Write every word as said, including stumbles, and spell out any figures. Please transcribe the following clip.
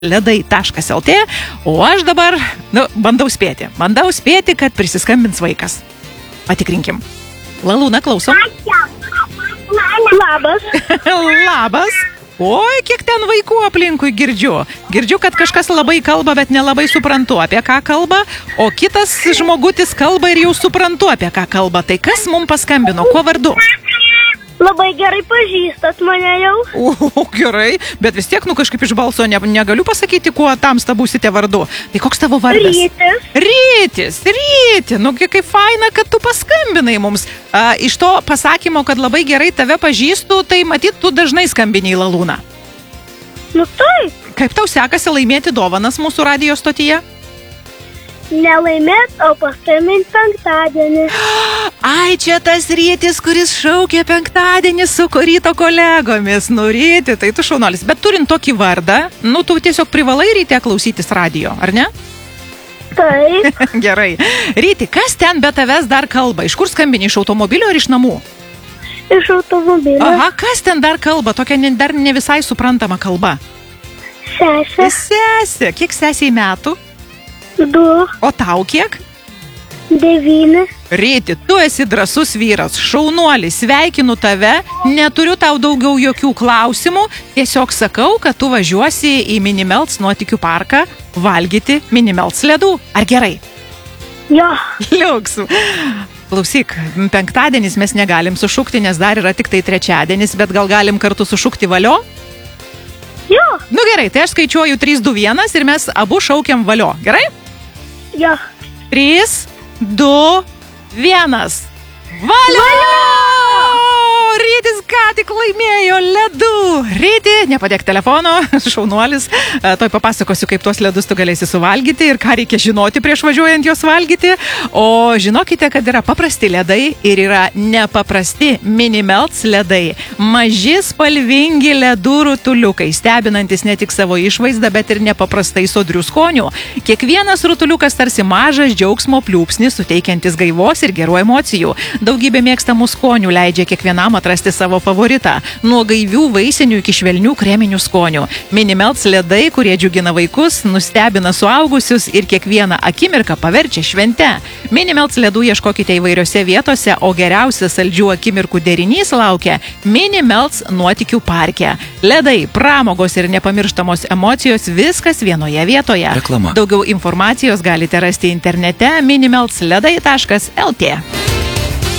ledai taškas el tė, o aš dabar, nu, bandau spėti. Bandau spėti, kad prisiskambins vaikas. Patikrinkim. Lalūna, klausom. Labas. Labas. Oi, kiek ten vaikų aplinkui girdžiu. Girdžiu, kad kažkas labai kalba, bet nelabai suprantu, apie ką kalba, o kitas žmogutis kalba ir jau suprantu, apie ką kalba. Tai kas mums paskambino? Kuo vardu? Labai gerai pažįstat mane jau. O, gerai, bet vis tiek, nu, kažkaip iš balso ne, negaliu pasakyti, kuo tamsta būsite vardu. Tai koks tavo vardas? Rytis. Rytis, Ryti, nu, kaip faina, kad tu paskambinai mums. A, iš to pasakymo, kad labai gerai tave pažįstu, tai matyt, tu dažnai skambini į Lalūną. Nu tai, Kaip tau sekasi laimėti dovanas mūsų radijo stotyje? nelaimėt, o paskambint penktadienį. Ai, čia tas Rytis, kuris šaukė penktadienį su ryto kolegomis. Nu, Ryti, tai tu šaunuolis. Bet turint tokį vardą, nu, tu tiesiog privalai ryte klausytis radijo, ar ne? Taip, Gerai. Ryti, kas ten be tavęs dar kalba? Iš kur skambini, iš automobilio ar iš namų? iš automobilio. Aha, kas ten dar kalba? Tokia ne, dar ne visai suprantama kalba. Sesė, Sesė. Kiek sesiai metų? du, O tau kiek? devyni. Ryti, tu esi drąsus vyras, šaunuolis, sveikinu tave, neturiu tau daugiau jokių klausimų, tiesiog sakau, kad tu važiuosi į Minimelts nuotykių parką valgyti Minimelts ledų. Ar gerai? Jo, Liuks. Klausyk, penktadienis mes negalim sušukti, nes dar yra tik tai trečiadienis, bet gal galim kartu sušukti valio? jo, Nu gerai, tai aš skaičiuoju trys, du, vienas ir mes abu šaukiam valio, gerai? jo. trys, du, vienas. Valio! Rytis ką tik laimėjo ledų. Ryti, nepadėk telefono, šaunuolis. E, Toj papasakosiu, kaip tuos ledus tu galėsi suvalgyti ir ką reikia žinoti prieš važiuojant juos valgyti. O žinokite, kad yra paprasti ledai ir yra nepaprasti Minimelts ledai. Maži spalvingi ledų rutuliukai, stebinantis ne tik savo išvaizdą, bet ir nepaprastai sodrių skonių. Kiekvienas rutuliukas tarsi mažas džiaugsmo pliūpsnis, suteikiantis gaivos ir gerų emocijų. Daugybė mėgstamų skonių leidžia kiekvienam atrasti savo favoritą. Nuo gaivių vaisinių iki švelnių kreminių skonių. Minimelts ledai, kurie džiugina vaikus, nustebina suaugusius ir kiekvieną akimirką paverčia švente. Minimelts ledų ieškokite įvairiose vietose, o geriausias saldžių akimirkų derinys laukia Minimelts nuotykių parke. Ledai, pramogos ir nepamirštamos emocijos, viskas vienoje vietoje. Reklama. Daugiau informacijos galite rasti internete minimelts ledai taškas el tė.